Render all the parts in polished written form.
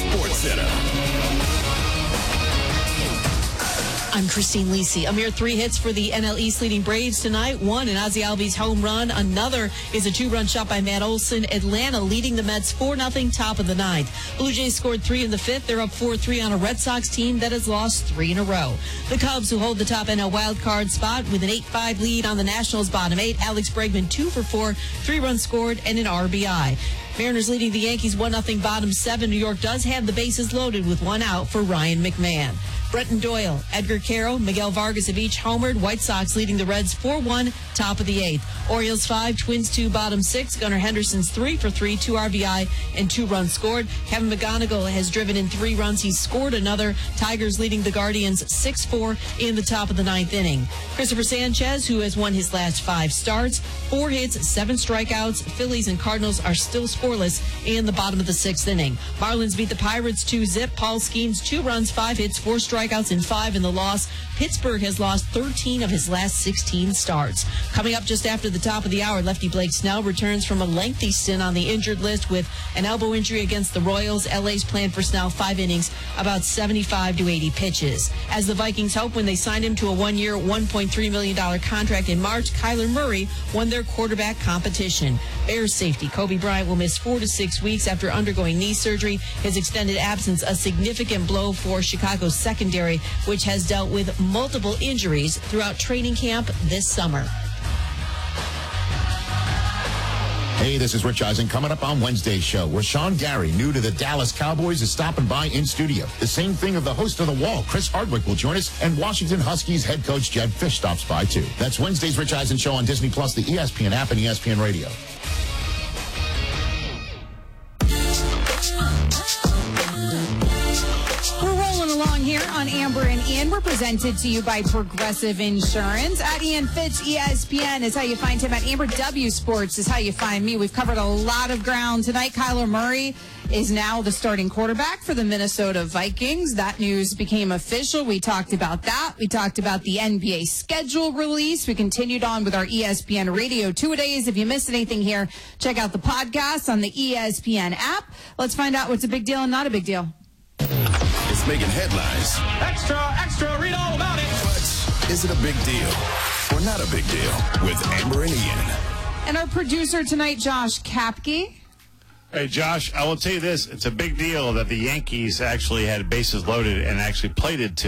Sports Center. I'm Christine Lisi. A mere 3 hits for the NL East leading Braves tonight. One, an Ozzie Albies home run. Another is a 2-run shot by Matt Olson. Atlanta leading the Mets 4-0, top of the ninth. Blue Jays scored 3 in the fifth. They're up 4-3 on a Red Sox team that has lost 3 in a row. The Cubs, who hold the top NL wild card spot with an 8-5 lead on the Nationals' bottom 8. Alex Bregman 2 for 4, 3 runs scored, and an RBI. Mariners leading the Yankees 1-0 bottom 7. New York does have the bases loaded with 1 out for Ryan McMahon. Brenton Doyle, Edgar Carroll, Miguel Vargas have each homered. White Sox leading the Reds 4-1, top of the 8th. Orioles 5, Twins 2, bottom 6. Gunnar Henderson's 3 for 3, 2 RBI, and 2 runs scored. Kevin McGonigal has driven in 3 runs. He's scored another. Tigers leading the Guardians 6-4 in the top of the 9th inning. Christopher Sanchez, who has won his last 5 starts, 4 hits, 7 strikeouts. Phillies and Cardinals are still scoreless in the bottom of the 6th inning. Marlins beat the Pirates 2-0. Paul Skeens 2 runs, 5 hits, 4 strikeouts, and 5 in the loss. Pittsburgh has lost 13 of his last 16 starts. Coming up just after the top of the hour, lefty Blake Snell returns from a lengthy stint on the injured list with an elbow injury against the Royals. LA's plan for Snell, 5 innings, about 75 to 80 pitches. As the Vikings hope when they signed him to a 1-year, $1.3 million contract in March, Kyler Murray won their quarterback competition. Bears safety Kobe Bryant will miss 4 to 6 weeks after undergoing knee surgery. His extended absence, a significant blow for Chicago's secondary, which has dealt with multiple injuries throughout training camp this summer. Hey, this is Rich Eisen. Coming up on Wednesday's show, Rashawn Gary, new to the Dallas Cowboys, is stopping by in studio. The same thing of the host of The Wall, Chris Hardwick, will join us, and Washington Huskies head coach Jedd Fisch stops by, too. That's Wednesday's Rich Eisen show on Disney+, the ESPN app, and ESPN Radio. Here on Amber and Ian, we're presented to you by Progressive Insurance. At Ian Fitz, ESPN is how you find him. At Amber W Sports is how you find me. We've covered a lot of ground tonight. Kyler Murray is now the starting quarterback for the Minnesota Vikings. That news became official. We talked about that. We talked about the NBA schedule release. We continued on with our ESPN Radio 2-a-days. If you missed anything here, check out the podcast on the ESPN app. Let's find out what's a big deal and not a big deal. It's making headlines. Extra, read all about it. But is it a big deal or not a big deal with Amber and Ian? And our producer tonight, Josh Kapke. Hey, Josh, I will tell you this. It's a big deal that the Yankees actually had bases loaded and actually played it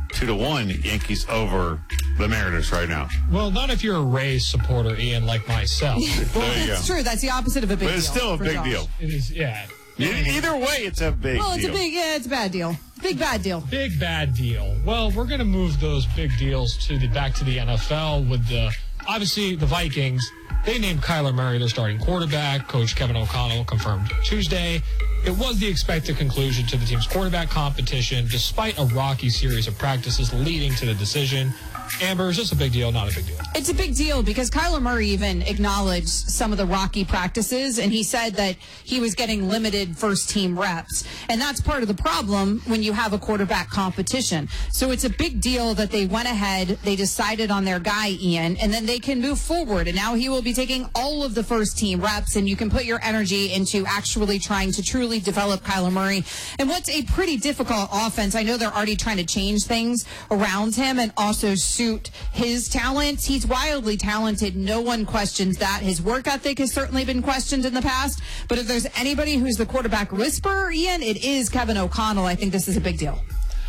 2-1 Yankees over the Mariners right now. Well, not if you're a Rays supporter, Ian, like myself. There you That's go. true. That's the opposite of a big deal. But it's still a big deal. It is, yeah. Either way, it's a big deal. It's a bad deal. Big bad deal. Big bad deal. Well, we're going to move those big deals back to the NFL with obviously the Vikings. They named Kyler Murray their starting quarterback. Coach Kevin O'Connell confirmed Tuesday. It was the expected conclusion to the team's quarterback competition, despite a rocky series of practices leading to the decision. Amber, is this a big deal, not a big deal? It's a big deal because Kyler Murray even acknowledged some of the rocky practices, and he said that he was getting limited first-team reps. And that's part of the problem when you have a quarterback competition. So it's a big deal that they went ahead, they decided on their guy, Ian, and then they can move forward. And now he will be taking all of the first-team reps, and you can put your energy into actually trying to truly develop Kyler Murray. And what's a pretty difficult offense, I know they're already trying to change things around him and also suit his talents. He's wildly talented. No one questions that. His work ethic has certainly been questioned in the past. But if there's anybody who's the quarterback whisperer, Ian, it is Kevin O'Connell. I think this is a big deal.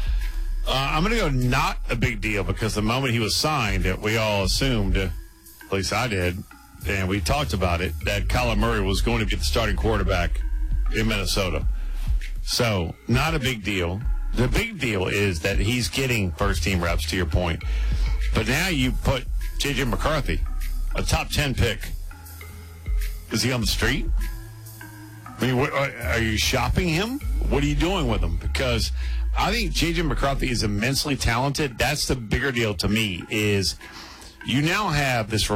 I'm going to go not a big deal because the moment he was signed, we all assumed, at least I did, and we talked about it, that Kyler Murray was going to be the starting quarterback in Minnesota. So, not a big deal. The big deal is that he's getting first-team reps, to your point. But now you put J.J. McCarthy, a top 10 pick. Is he on the street? I mean, are you shopping him? What are you doing with him? Because I think J.J. McCarthy is immensely talented. That's the bigger deal to me, is you now have this